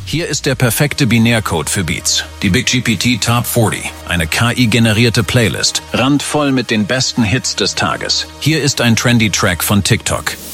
Hier ist der perfekte Binärcode für Beats. Die Big GPT Top 40, eine KI-generierte Playlist, randvoll mit den besten Hits des Tages. Hier ist ein trendy Track von TikTok.